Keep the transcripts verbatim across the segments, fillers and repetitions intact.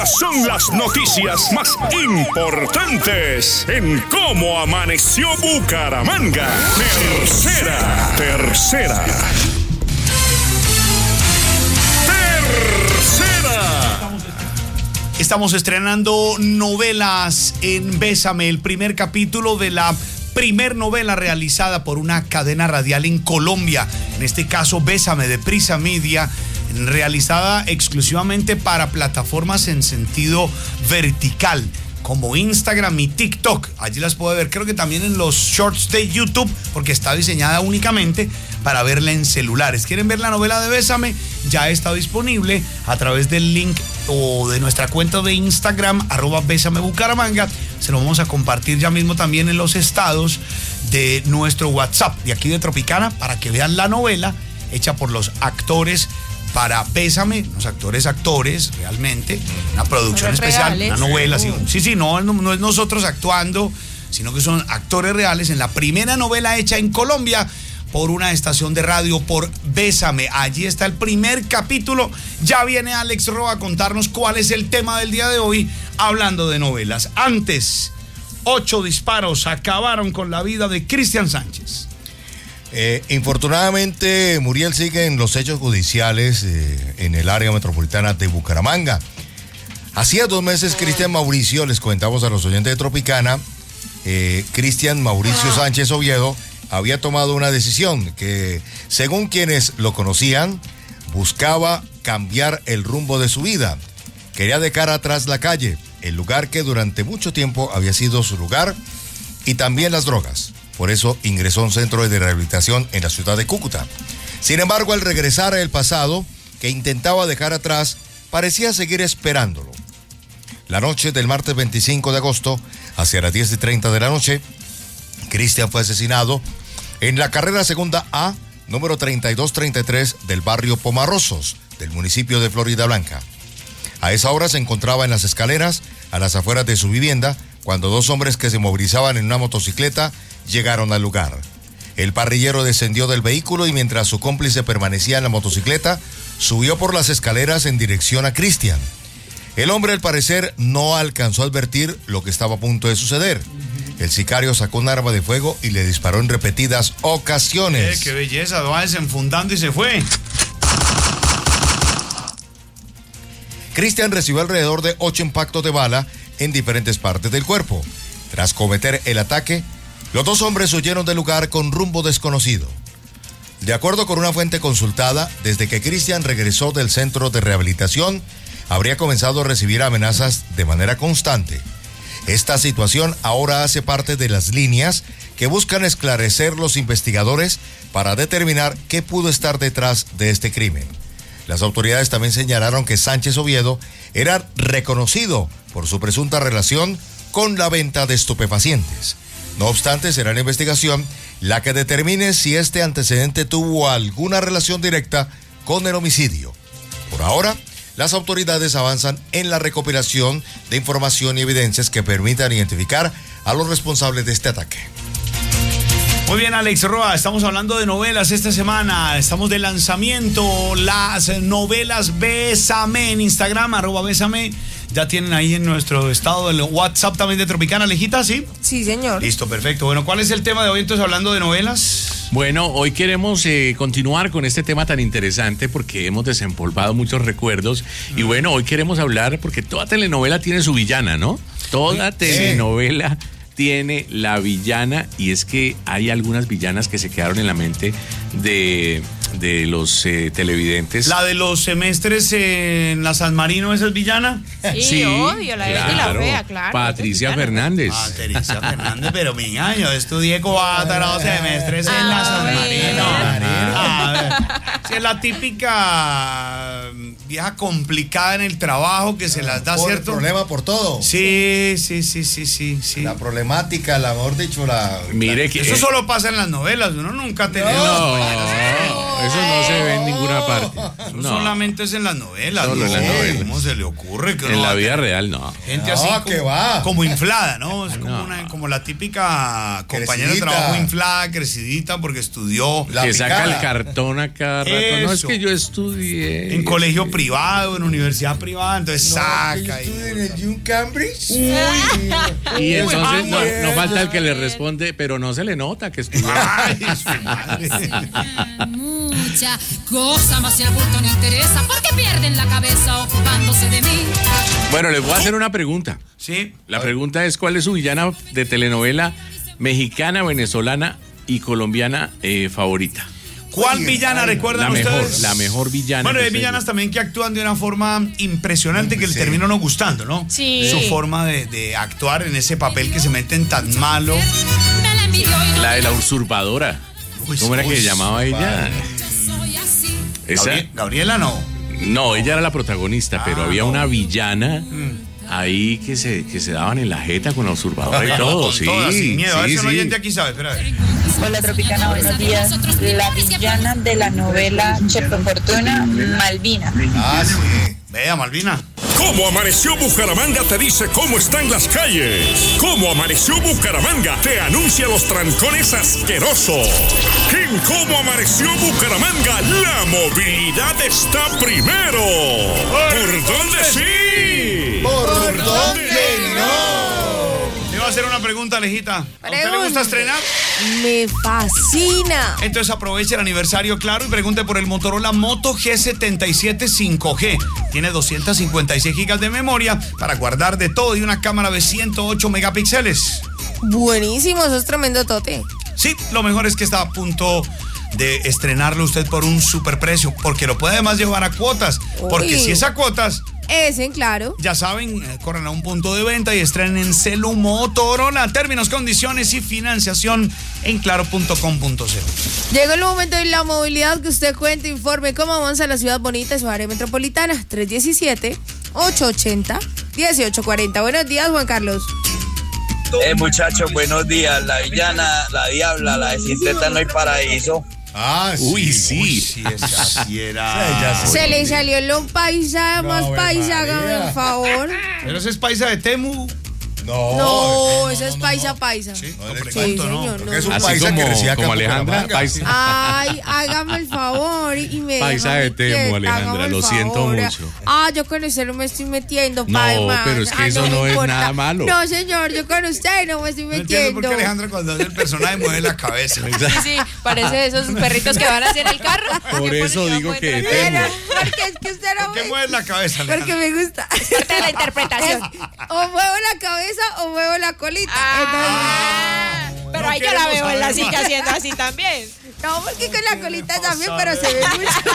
Son las noticias más importantes en Cómo Amaneció Bucaramanga. Tercera, tercera. Tercera. Estamos estrenando novelas en Bésame, el primer capítulo de la primer novela realizada por una cadena radial en Colombia. En este caso, Bésame, de Prisa Media, realizada exclusivamente para plataformas en sentido vertical, como Instagram y TikTok. Allí las puede ver, creo que también en los shorts de YouTube, porque está diseñada únicamente para verla en celulares. ¿Quieren ver la novela de Bésame? Ya está disponible a través del link o de nuestra cuenta de Instagram, arroba Bésame Bucaramanga. Se lo vamos a compartir ya mismo también en los estados de nuestro WhatsApp de aquí de Tropicana, para que vean la novela hecha por los actores para Bésame, los actores actores, realmente, una producción especial, reales, una novela, sí, sí, sí, no, no, no es nosotros actuando, sino que son actores reales en la primera novela hecha en Colombia por una estación de radio, por Bésame. Allí está el primer capítulo. Ya viene Alex Roa a contarnos cuál es el tema del día de hoy, hablando de novelas. Antes, ocho disparos acabaron con la vida de Cristian Sánchez. Eh, infortunadamente, Muriel sigue en los hechos judiciales eh, en el área metropolitana de Bucaramanga. Hacía dos meses, Cristian Mauricio, les comentamos a los oyentes de Tropicana, eh, Cristian Mauricio Sánchez Oviedo había tomado una decisión que, según quienes lo conocían, buscaba cambiar el rumbo de su vida. Quería dejar atrás la calle, el lugar que durante mucho tiempo había sido su lugar, y también las drogas. Por eso ingresó a un centro de rehabilitación en la ciudad de Cúcuta. Sin embargo, al regresar al pasado que intentaba dejar atrás, parecía seguir esperándolo. La noche del martes veinticinco de agosto, hacia las diez y treinta de la noche, Cristian fue asesinado en la carrera segunda A, número treinta y dos treinta y tres del barrio Pomarrosos, del municipio de Florida Blanca. A esa hora se encontraba en las escaleras, a las afueras de su vivienda, cuando dos hombres que se movilizaban en una motocicleta llegaron al lugar. El parrillero descendió del vehículo y mientras su cómplice permanecía en la motocicleta, subió por las escaleras en dirección a Cristian. El hombre, al parecer, no alcanzó a advertir lo que estaba a punto de suceder. El sicario sacó un arma de fuego y le disparó en repetidas ocasiones. Eh, ¡Qué belleza! Va desenfundando y se fue. Cristian recibió alrededor de ocho impactos de bala en diferentes partes del cuerpo. Tras cometer el ataque, los dos hombres huyeron del lugar con rumbo desconocido. De acuerdo con una fuente consultada, desde que Cristian regresó del centro de rehabilitación, habría comenzado a recibir amenazas de manera constante. Esta situación ahora hace parte de las líneas que buscan esclarecer los investigadores para determinar qué pudo estar detrás de este crimen. Las autoridades también señalaron que Sánchez Oviedo era reconocido por su presunta relación con la venta de estupefacientes. No obstante, será la investigación la que determine si este antecedente tuvo alguna relación directa con el homicidio. Por ahora, las autoridades avanzan en la recopilación de información y evidencias que permitan identificar a los responsables de este ataque. Muy bien, Alex Roa, estamos hablando de novelas esta semana, estamos de lanzamiento, las novelas Bésame en Instagram, arroba Bésame, ya tienen ahí en nuestro estado del WhatsApp también de Tropicana, Alejita, ¿sí? Sí, señor. Listo, perfecto. Bueno, ¿cuál es el tema de hoy entonces hablando de novelas? Bueno, hoy queremos eh, continuar con este tema tan interesante porque hemos desempolvado muchos recuerdos mm. y bueno, hoy queremos hablar porque toda telenovela tiene su villana, ¿no? Toda sí. telenovela tiene la villana y es que hay algunas villanas que se quedaron en la mente de, de los eh, televidentes. ¿La de los semestres en la San Marino, esa es villana? Sí, sí, obvio, la claro. de la fea, claro. Patricia Fernández. Patricia Fernández, pero mi año, yo estudié cuatro semestres en la San Marino. A ver, si es la típica vieja complicada en el trabajo que se las da, por ¿cierto? Problema por todo. Sí, sí, sí, sí, sí, sí. La problemática, la mejor dicho, la... Mire la, que... Eso eh, solo pasa en las novelas, uno nunca ha tenido... No, no, eso no se ve en ninguna parte. No. No. Solamente es en las novelas. Solo en las novelas. ¿Cómo se le ocurre? Que En uno la va a vida tener real, no. Gente No, así que como, va. como inflada, ¿no? Es como, No. una, como la típica compañera Crecidita. de trabajo inflada, crecidita, porque estudió La que saca picada. el cartón a cada rato. No, es Eso. que yo estudié. en colegio privado, en universidad privada, entonces saca. Yo y- estuve en el U Cambridge. Y entonces no, bien. no falta el que le responde, pero no se le nota que estudió. Ay, su madre. Mucha cosa más si el bulto no interesa, porque pierden la cabeza ocupándose de mí. Bueno, les voy a hacer una pregunta. Sí. La pregunta es: ¿cuál es su villana de telenovela mexicana, venezolana y colombiana eh, favorita? ¿Cuál villana recuerdan La mejor, ustedes? la mejor villana. Bueno, que hay ustedes- villanas también que actúan de una forma impresionante que le Sí. terminó no gustando, ¿no? Sí. Su forma de, de actuar en ese papel que se meten tan malo. Me la envidió y no La de la usurpadora. Uy, ¿Cómo era que uy, se llamaba ella? soy así. Esa- Gabrie- Gabriela no. No, ella era la protagonista, pero Ah, había no. una villana ahí que se, que se daban en la jeta con la usurpadora y todo. Con Sí, todas, sin miedo. A ver sí, si un sí. oyente aquí sabe. Espera, a ver. Hola Tropicana, buenos días. La villana de la novela Chepe Fortuna, Malvina. Ah, sí. Vea, Malvina. Cómo Amaneció Bucaramanga te dice cómo están las calles. Cómo Amaneció Bucaramanga te anuncia los trancones asquerosos. En Cómo Amaneció Bucaramanga la movilidad está primero. ¿Por dónde sí? ¿Por dónde no? Le voy a hacer una pregunta, Alejita. ¿A usted le Pregunte. gusta estrenar? Me fascina. Entonces aproveche el aniversario, claro, y pregunte por el Motorola Moto G setenta y siete cinco G. Tiene doscientos cincuenta y seis gigas de memoria para guardar de todo y una cámara de ciento ocho megapíxeles. Buenísimo, eso es tremendo tote. Sí, lo mejor es que está a punto de estrenarlo usted por un superprecio, porque lo puede además llevar a cuotas. Porque Uy. si es a cuotas, Ese, claro. ya saben, eh, corren a un punto de venta y estrenen Celu Motorola. Términos, condiciones y financiación en claro punto com punto co. Llegó el momento de la movilidad, que usted cuente, informe cómo avanza la ciudad bonita y su área metropolitana. tres uno siete, ocho ocho cero, uno ocho cuatro cero. Buenos días, Juan Carlos. Eh, muchachos, buenos días. La villana, la diabla, la de Sin Teta No Hay Paraíso. Ah, sí. Uy, sí. Uy, sí, esa sí era. Sí, ya sé. Se le salió lo paisa, más Ave paisa, María. hágame el favor. Pero ese es paisa de Temu. No, No, no, eso es no, paisa, no. paisa. Sí, No, no, le le Sí, cuento, ¿no? señor, Porque no, es un no. Así paisa como, que decía como acá en Alejandra, Bucaramanga. paisa. Ay, hágame el favor y me Paisa deja de mi Temu, quieta, Alejandra, hágame el lo siento favor. mucho. Ah, yo con usted no me estoy metiendo, No, padre, man. pero es que Ah, eso me no es importa. nada malo. No, señor, yo con usted no me estoy No entiendo por metiendo. qué Alejandra cuando hace el personaje mueve la cabeza. Sí, sí, parece esos perritos que van hacia el carro. Por eso digo que de Temu. Pero, porque es que usted no ¿Por qué me... mueves la cabeza, Porque Alejandra? me gusta. Parte de la interpretación. O muevo la cabeza o muevo la colita. Ah, pero No ahí yo la queremos veo en la saber silla más. haciendo así también. Entonces, no, porque con la colita también, pero se ve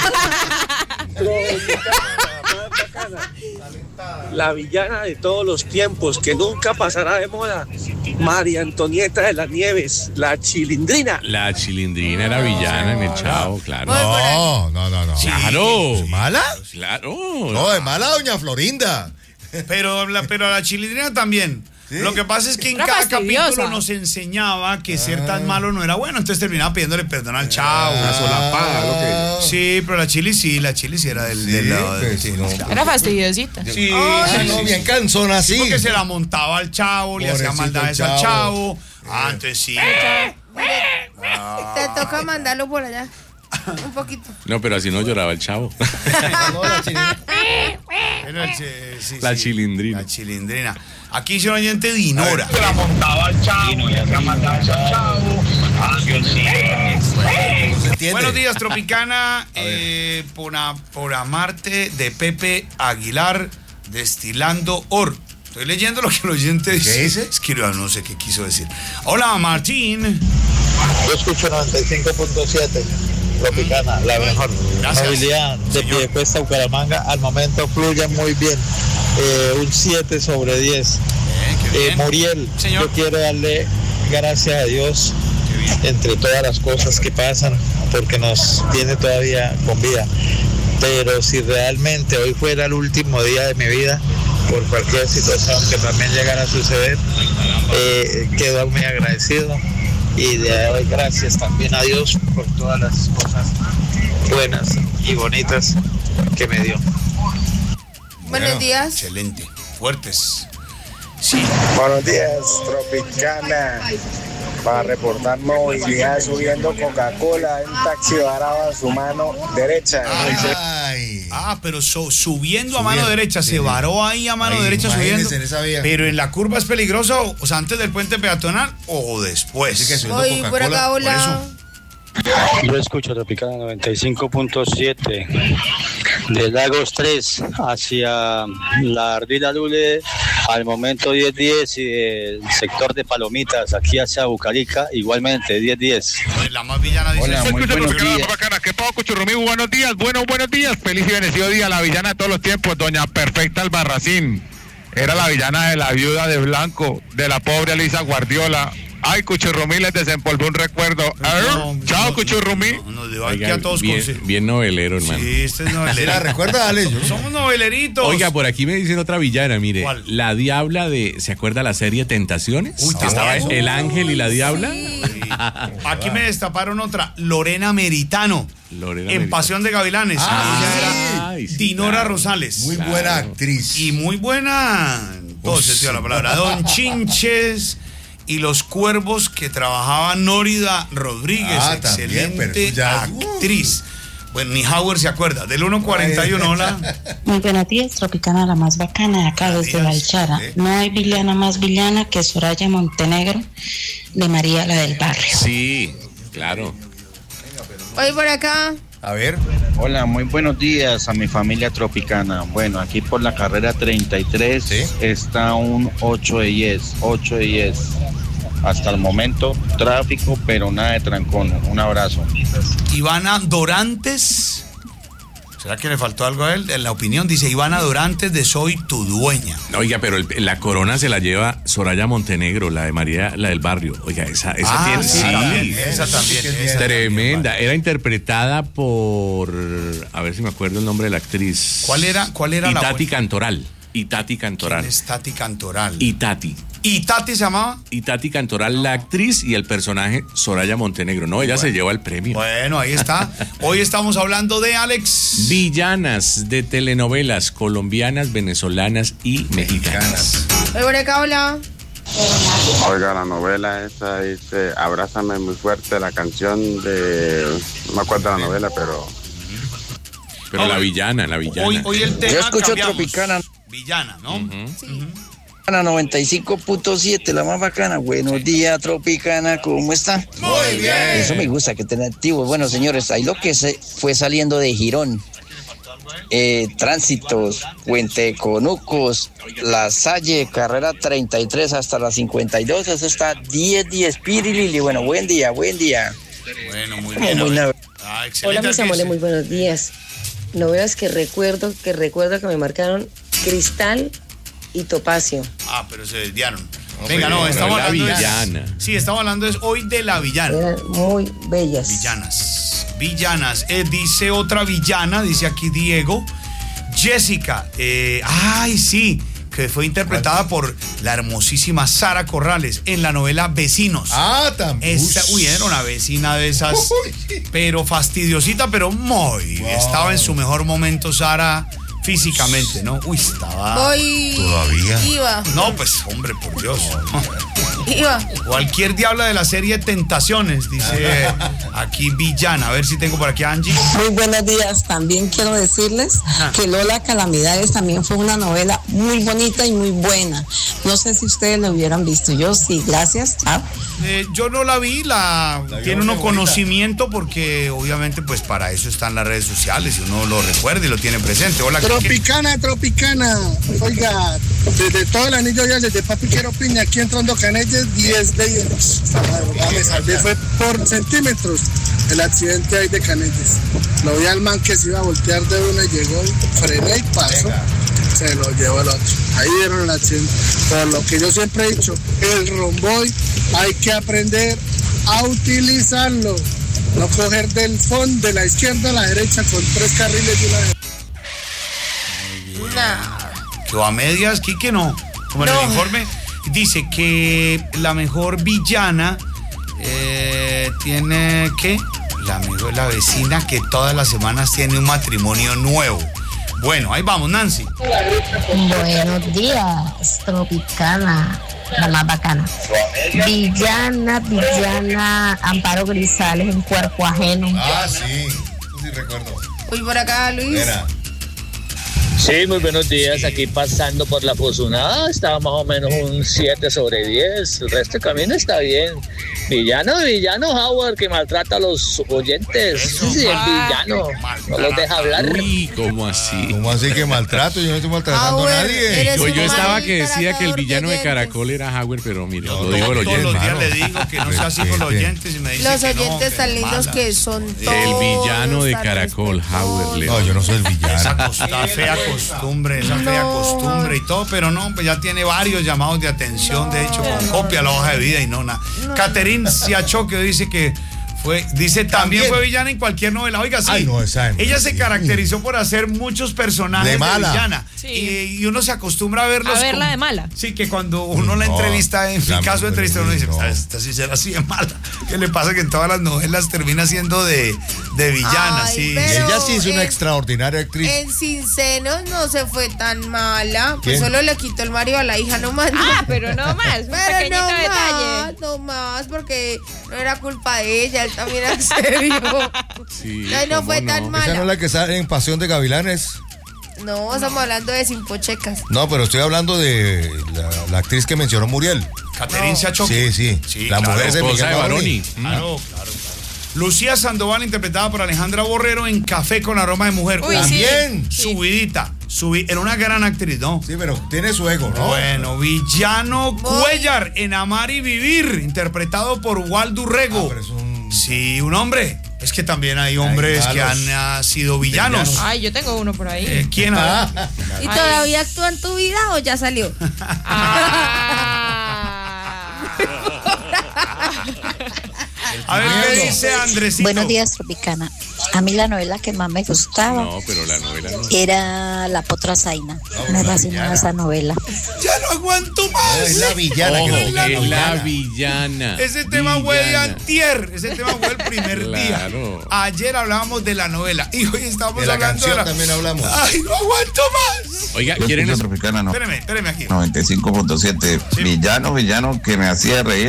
mucho. La villana de todos los tiempos, que nunca pasará de moda. María Antonieta de las Nieves, la Chilindrina. La Chilindrina era villana en el Chavo, claro. No, no, no, no. Claro. ¿Mala? Claro. No, es mala doña Florinda. Pero la, pero la Chilindrina también. ¿Sí? Lo que pasa es que en Era cada fastidiosa. capítulo nos enseñaba que ser tan malo no era bueno, entonces terminaba pidiéndole perdón al chavo. Ah, Sí, pero la Chili sí, la Chili sí era del, Sí, del lado de pues, sí, no. claro. Era fastidiosita. Sí, Ah, sí, no, sí, bien sí. cansona así. Porque se la montaba al chavo, le hacía Pobrecito maldades el al chavo. chavo. Ah, entonces sí. Te toca mandarlo por allá. Un poquito. No, pero así no lloraba el Chavo. No, la chilindrina. Era el che- sí, La sí, Chilindrina. La Chilindrina. Aquí hizo un oyente Dinora. La montaba al chavo, le hacía maldades al chavo. Ah, Dios sí. ¿Se entiende? Buenos días, Tropicana. Eh, por, a- por amarte de Pepe Aguilar, destilando or. Estoy leyendo lo que el oyente dice. ¿Qué dice? Escribió, no sé qué quiso decir. Hola, Martín. Yo escucho noventa y cinco punto siete. Tropicana, la mejor. Gracias. Movilidad de Señor. Piedecuesta a Bucaramanga, al momento fluye muy bien. Eh, un siete sobre diez. Bien, qué Eh, bien. Muriel, Señor. yo quiero darle gracias a Dios Qué bien. entre todas las cosas que pasan, porque nos tiene todavía con vida. Pero si realmente hoy fuera el último día de mi vida, por cualquier situación que también llegara a suceder, eh, quedo muy agradecido y le doy gracias también a Dios por todas las cosas buenas y bonitas que me dio. Buenos Bueno, días. Excelente. Fuertes. Sí. Buenos días, Tropicana. Para reportar movilidad subiendo Coca-Cola en un taxi varado a su mano derecha. Ay. Ah, pero so- subiendo a Subiendo, mano derecha, sí, se sí. varó ahí a mano Ahí, derecha imagínese subiendo. en esa vía. Pero en la curva es peligroso, o sea, antes del puente peatonal o después. Así que subiendo Hoy por Coca-Cola, acá, por hola. eso. Yo escucho Tropicana noventa y cinco punto siete de Lagos tres hacia la Ardila Lule al momento diez diez y del sector de Palomitas aquí hacia Bucarica igualmente diez diez. La más villana dice. Hola, muy buenos días. Bacana, ¿qué pago, Cuchurrumí? Buenos días, buenos, buenos días. Feliz y bendecido día, la villana de todos los tiempos, doña Perfecta Albarracín. Era la villana de la viuda de Blanco, de la pobre Elisa Guardiola. Ay, Cuchurrumí, les desempolvó un recuerdo. No, Chao, no, Cuchurrumí. No, no, no, aquí Oiga, a todos bien, con- bien novelero, hermano. Sí, este es novelero. ¿Sí la recuerda, Ale? Yo- Somos noveleritos. Oiga, por aquí me dicen otra villana, mire. ¿Cuál? La Diabla de, ¿se acuerda la serie Tentaciones? Uy, Que estaba eso. el ángel y la Diabla. Aquí me destaparon otra, Lorena Meritano, Lorena en Meritano. Pasión de Gavilanes. Ah, Ella sí. era Ay, sí, Dinora claro. Rosales. Muy buena actriz. Y muy buena, en todo Uf, sentido de la palabra, Don Chinches y los cuervos que trabajaba Nórida Rodríguez, Ah, también, pero excelente ya- actriz. Bueno, ni Howard se acuerda, del uno cuarenta y uno, hola. Muy buenos días, Tropicana, la más bacana de acá desde días. Valchara. Sí. No hay villana más villana que Soraya Montenegro de María la del Barrio. Sí, claro. Hoy por acá. A ver. Hola, muy buenos días a mi familia tropicana. Bueno, aquí por la carrera treinta y tres ¿Sí? está un ocho de diez, ocho de diez. Hasta el momento tráfico, pero nada de trancón. Un abrazo. Ivana Dorantes. ¿Será que le faltó algo a él? En la opinión dice Ivana Dorantes de Soy tu dueña. Oiga, pero el- la corona se la lleva Soraya Montenegro, la de María, la del Barrio. Oiga, esa, esa Ah, tiene. sí, Sí, también, esa también, Sí, que es esa bien. tremenda. Era interpretada por. A ver si me acuerdo el nombre de la actriz. ¿Cuál era, cuál era la Itati buena? Cantoral. Itati Cantoral. ¿Quién es Tati Cantoral? Itati. ¿Y Tati se llamaba? Itati Cantoral, la actriz, y el personaje Soraya Montenegro. No, ella se lleva el premio. Bueno, ahí está. Hoy estamos hablando de Alex. Villanas de telenovelas colombianas, venezolanas y mexicanas. Hoy por acá, hola. Oiga, la novela esa dice Abrázame muy fuerte, la canción de... No me acuerdo la novela, pero... Pero No, la hoy- villana, la villana. Hoy, hoy el tema Yo escucho cambiamos. Tropicana. Villana, ¿no? Tropicana noventa y cinco punto siete, la más bacana. Buenos días, Tropicana, ¿cómo está? Muy bien. Eso me gusta, que estén activos. Bueno, señores, ahí lo que se fue saliendo de Girón. Eh, tránsitos, Puente Conucos, La Salle, carrera treinta y tres hasta la cincuenta y dos. Eso está diez diez, Pirilili. Bueno, buen día, buen día. Bueno, muy Como bien. muy a ver. nav- Ah, Hola excelente. mis amores, muy buenos días. Novelas que recuerdo, que recuerdo que me marcaron Cristal y Topacio. Ah, pero se desviaron. No, Venga, pero no, estamos la hablando de- villana. Sí, estamos hablando es hoy de la villana. Eran muy bellas. Villanas. Villanas. Eh, dice otra villana, dice aquí Diego. Jessica. eh, ay, sí. Que fue interpretada por la hermosísima Sara Corrales en la novela Vecinos. Ah, también. Esa, uy, era una vecina de esas, pero fastidiosita, pero muy. Wow. Estaba en su mejor momento Sara físicamente, ¿no? Uy, estaba. Voy. Todavía. Iba. No, pues, hombre, por Dios. Iba. Cualquier diabla de la serie Tentaciones, dice aquí Villana. A ver si tengo por aquí a Angie. Muy buenos días. También quiero decirles que Lola Calamidades también fue una novela muy bonita y muy buena. No sé si ustedes lo hubieran visto. Yo sí, gracias. Chao. Eh, yo no la vi, la, La tiene vio uno muy bonita. conocimiento porque obviamente pues para eso están las redes sociales y uno lo recuerda y lo tiene presente. Hola, ¿qué- qué- Tropicana, Tropicana. Oiga, desde todo el anillo ya, desde Papi Quiero Piña, aquí entrando Canelles, diez de diez. Esta madrugada me salvé, fue por centímetros el accidente ahí de Canelles. Lo vi al man que se iba a voltear de una y llegó, frené y pasó. Se lo llevó el otro. Ahí vieron el accidente. Por lo que yo siempre he dicho, el romboy hay que aprender a utilizarlo. No coger del fondo, de la izquierda a la derecha con tres carriles y una derecha. Nah. que va a medias, Quique no. Como en No. el informe dice que la mejor villana eh, tiene, ¿qué? El amigo de la vecina que todas las semanas tiene un matrimonio nuevo. Bueno, ahí vamos, Nancy. Buenos días, Tropicana, la más bacana. Villana, villana, Amparo Grisales en Cuerpo Ajeno. Ah, sí, tú sí recuerdo. Uy, por acá, Luis. Mira. Sí, muy buenos días. Sí. Aquí pasando por la Fosunada, estaba más o menos un siete sobre diez. El resto del camino está bien. Villano, villano Howard, que maltrata a los oyentes. Eso, sí, el villano. No los deja hablar. Uy, ¿cómo así? ¿Cómo así que maltrato? Yo no estoy maltratando Howard, a nadie. Yo, yo estaba que decía que el villano de, de Caracol era Howard, pero mire, no, lo digo el oyente. Todos los días le digo que no sea así con los oyentes y me dice los que oyentes no, tan que lindos que son todos. El villano de Caracol, Howard. No, yo no soy el villano. Esa costa, fea costumbre, esa fea no. costumbre y todo, pero no, pues ya tiene varios llamados de atención, de hecho, con copia la hoja de vida y no nada. No. Catherine Siachoque dice que fue, dice también, también fue villana en cualquier novela. Oiga, sí. Ay, no, esa es ella se caracterizó por hacer muchos personajes de, mala. de villana. Sí. Y, y uno se acostumbra a verlos. A verla como, de mala. Sí, que cuando uno no, la entrevista, en mi caso de entrevista, uno dice, no. esta sí será así de mala. ¿Qué le pasa? Que en todas las novelas termina siendo de, de villana. Ay, sí. Ella sí es una en, extraordinaria actriz. En Sin Senos no se fue tan mala. Pues solo le quitó el marido a la hija nomás. Ah, pero no más. Un pero pequeñito no detalle. Más, no más, porque no era culpa de ella. Él también era serio. Sí, no, no fue no? tan mala. ¿Esa no es la que sale en Pasión de Gavilanes? No, estamos hablando de Sin Pochecas. No, pero estoy hablando de la, la actriz que mencionó Muriel. Catherine no. Siachoque. Sí, sí, sí. La claro, mujer de Miguel de Baroni. Claro, claro. Lucía Sandoval, interpretada por Alejandra Borrero en Café con aroma de mujer. Uy, también sí. subidita. Subí, era una gran actriz, ¿no? Sí, pero tiene su ego, ¿no? Bueno, Villano Voy. Cuellar en Amar y Vivir, interpretado por Waldo Urrego. Ah, un... Sí, un hombre. Es que también hay hombres hay que han uh, sido villanos. villanos. Ay, yo tengo uno por ahí. Eh, ¿Quién? Ah. ¿Y todavía actúa en tu vida o ya salió? Ah. A ver qué dice Andresito. Buenos días, Tropicana. A mí la novela que más me gustaba no, pero la novela no. era La Potra Zaina. No, me fascinaba esa novela. Ya no aguanto más. Es la villana. Ojo, que es la, la villana. Ese tema fue de antier. Ese tema fue el primer claro. día. Ayer hablábamos de la novela y hoy estamos de la hablando canción de la... también hablamos. Ay, no aguanto más. Oiga, Yo ¿quieren escucho Tropicana, no? Espéreme, espéreme aquí. noventa y cinco punto siete. Sí. Villano, villano que me hacía reír.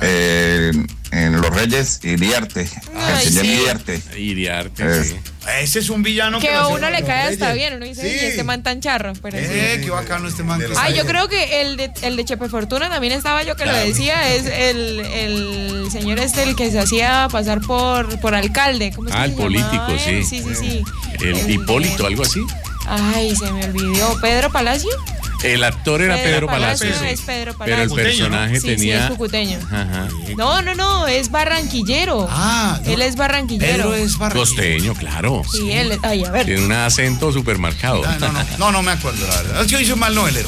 Eh, en Los Reyes, Iriarte. Ay, el señor sí. Iriarte. Iriarte, es. sí. Ese es un villano que que a uno hace... le cae hasta bien. Uno dice, sí. este man tan charro. Pero eh, sí. qué bacano este man. Ay, yo creo que el de, el de Chepe Fortuna también estaba yo que claro. lo decía. Es el, el señor este, el que se hacía pasar por, por alcalde. ¿Cómo es ah, que el se político, sí. Sí, sí, sí. El, el Hipólito, de... algo así. Ay, se me olvidó. ¿Pedro Palacio? El actor era Pedro, Pedro Palacio. Palacio, sí. Es Pedro Palacio. Pero el personaje ¿no? sí, tenía. Sí, es cucuteño. Ajá. No, no, no, es barranquillero. Ah, él es barranquillero. Pedro es Costeño, barranquillero. claro. Sí, sí. él. Ay, a ver. Tiene un acento súper marcado. No, no, no, no, no me acuerdo, la verdad. Yo hice un mal novelero.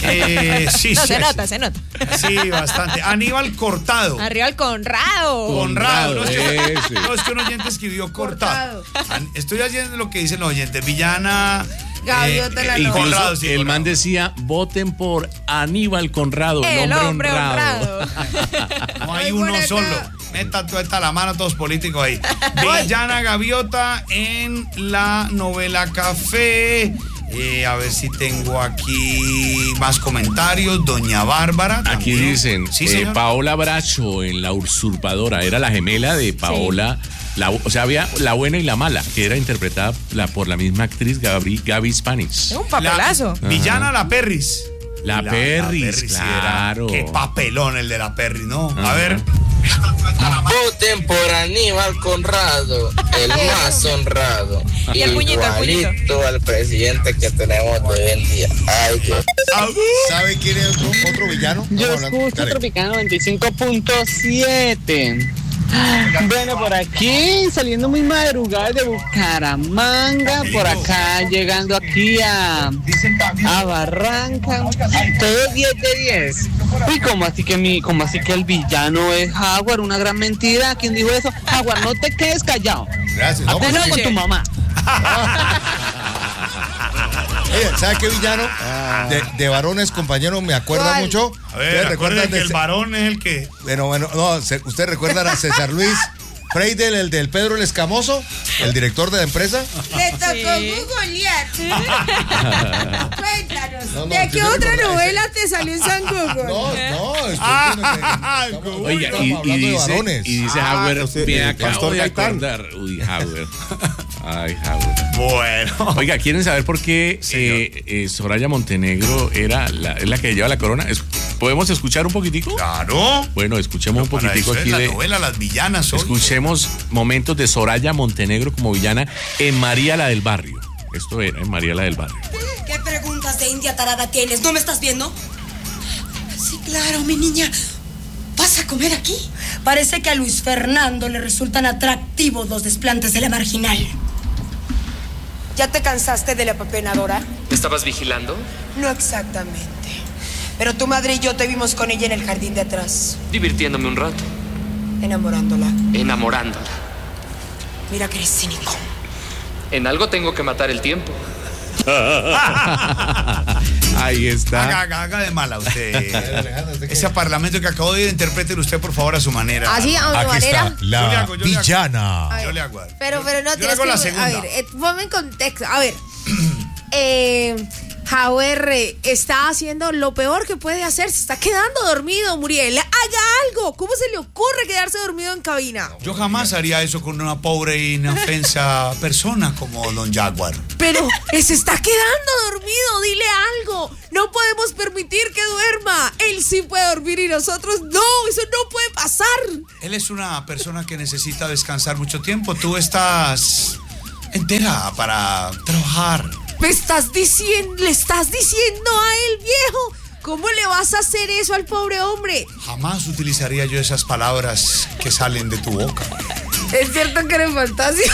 Eh, sí, no, sí, se sí. nota, se nota. Sí, bastante. Aníbal Cortado. Arriba el Conrado. Conrado. No, es que, ese. no, es que un oyente escribió Cortado. Cortado. Estoy haciendo lo que dicen los oyentes. Villana. Gaviota eh, la Incluso Conrado, sí, el Conrado. man decía, voten por Aníbal Conrado, el hombre, hombre honrado. honrado. No hay uno solo. Meta toda esta la mano todos políticos ahí. Villana Gaviota en la novela Café. Eh, a ver si tengo aquí más comentarios. Doña Bárbara. También. Aquí dicen, ¿Sí, eh, Paola Bracho en La Usurpadora. Era la gemela de Paola. Sí. La, o sea, había la buena y la mala, que era interpretada la, por la misma actriz Gaby, Gaby Spanish. Un papelazo. La, Villana La Perris. La, la Perris, la Perris claro. Qué papelón el de la Perris, ¿no? Ajá. A ver. Voten por Aníbal Conrado, el más honrado. Y el puñito, el puñito al presidente que tenemos de hoy en día. Ay, Dios. ¿Sabe quién es otro, otro villano? Yo escucho Tropicana noventa y cinco punto siete. Bueno, por aquí saliendo muy madrugada de Bucaramanga, por acá llegando aquí a, a Barranca, todo diez de diez. Uy, como así que mi, como así que el villano es Jaguar, una gran mentira. ¿Quién dijo eso? Jaguar, no te quedes callado. Gracias. No, Hazlo con tu mamá. Oye, ¿sabe qué villano? De, de varones, compañero, me acuerda ¿Cuál? mucho. A ver, recuerden que el varón es el que... Bueno, bueno, no, se, ustedes recuerdan a César Luis, Freidel, el del Pedro el Escamoso, el director de la empresa. Le tocó Sí. googlear. Cuéntanos, No, no, ¿de yo qué me otra recuerdo. novela te salió en San Google? No, no, estoy Ah, diciendo que- Oiga, y, estamos y hablando de dice, varones. y dice Ah, Howard, ese, me el acabo Pastor de Gaitán. acordar. Uy, Howard. Ay, Howard. Bueno. Oiga, ¿quieren saber por qué eh, eh, Soraya Montenegro era la, es la que lleva la corona? Es- ¿Podemos escuchar un poquitico? Claro. Bueno, escuchemos un Para poquitico eso es aquí la de... novela Las Villanas hoy. Escuchemos momentos de Soraya Montenegro como villana en María la del Barrio. Esto era en María la del Barrio. ¿Qué preguntas de india tarada tienes? ¿No me estás viendo? Sí, claro, mi niña. ¿Vas a comer aquí? Parece que a Luis Fernando le resultan atractivos los desplantes de la marginal. ¿Ya te cansaste de la papenadora? ¿Me estabas vigilando? No exactamente. Pero tu madre y yo te vimos con ella en el jardín de atrás, Divirtiéndome un rato, enamorándola. enamorándola. Mira que eres cínico. En algo tengo que matar el tiempo. Ahí está. Haga, haga, haga de mala usted. Ese parlamento que acabo de ir, interprételo usted, por favor, a su manera. Así, a mi Aquí manera. está, la Yo le hago, yo le hago. villana. Yo le hago. Pero, pero no, Yo tienes hago que... la A segunda. ver, eh, ponme en contexto. A ver. eh... Howard está haciendo lo peor que puede hacer. Se está quedando dormido, Muriel. Haga algo. ¿Cómo se le ocurre quedarse dormido en cabina? Yo jamás haría eso con una pobre e inofensa persona como Don Jaguar. Pero se está quedando dormido. Dile algo. No podemos permitir que duerma. Él sí puede dormir y nosotros no. Eso no puede pasar. Él es una persona que necesita descansar mucho tiempo. Tú estás entera para trabajar. Me estás diciendo, le estás diciendo a él, viejo. ¿Cómo le vas a hacer eso al pobre hombre? Jamás utilizaría yo esas palabras que salen de tu boca. Es cierto que eres fantasio.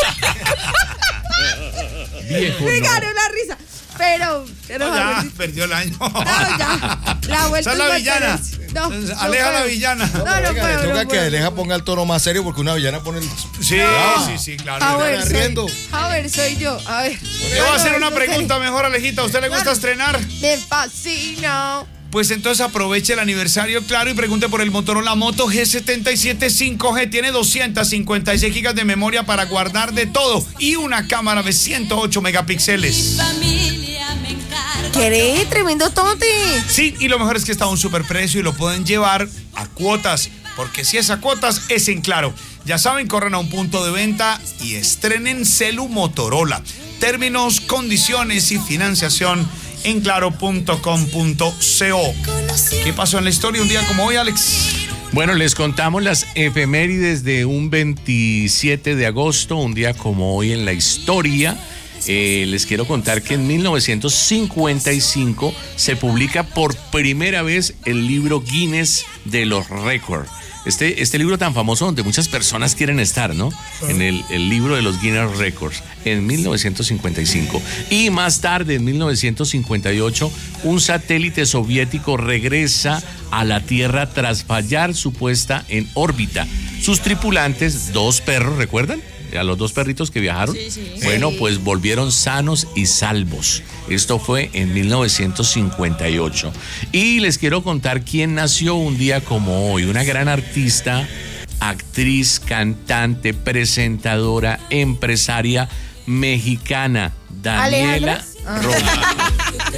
Viejo, Me no. ganó la risa. Pero, pero No, ya, Javier, perdió el año. no, ya. La vuelta Esa es la es villana. No, no Aleja la puedo. villana. No, no Oiga, puedo, le no toca que puedo. Aleja ponga el tono más serio porque una villana pone el... Sí, Ah. sí, sí, claro. A ver, Están soy, riendo. a ver, soy yo. A ver. Le voy a hacer una No sé. pregunta mejor, Alejita. ¿A usted le gusta Claro. estrenar? Me fascina. Pues entonces aproveche el aniversario, claro, y pregunte por el Motorola Moto G setenta y siete cinco G. Tiene doscientas cincuenta y seis gigas de memoria para guardar de todo y una cámara de ciento ocho megapíxeles. ¿Querés? Tremendo tonte. Sí, y lo mejor es que está a un superprecio y lo pueden llevar a cuotas, porque si es a cuotas, es en Claro. Ya saben, corran a un punto de venta y estrenen celu Motorola. Términos, condiciones y financiación en claro punto com punto co. ¿Qué pasó en la historia un día como hoy, Alex? Bueno, les contamos las efemérides de un veintisiete de agosto, un día como hoy en la historia. Eh, les quiero contar que en mil novecientos cincuenta y cinco se publica por primera vez el libro Guinness de los récords. Este, este libro tan famoso donde muchas personas quieren estar, ¿no? En el, el libro de los Guinness Records, en mil novecientos cincuenta y cinco. Y más tarde, en mil novecientos cincuenta y ocho, un satélite soviético regresa a la Tierra tras fallar su puesta en órbita. Sus tripulantes, dos perros, ¿recuerdan? A los dos perritos que viajaron. Sí, sí. Bueno, Sí. pues volvieron sanos y salvos. Esto fue en mil novecientos cincuenta y ocho. Y les quiero contar quién nació un día como hoy. Una gran artista, actriz, cantante, presentadora, empresaria mexicana, Daniela ¿Alejandra? Ah. Romo.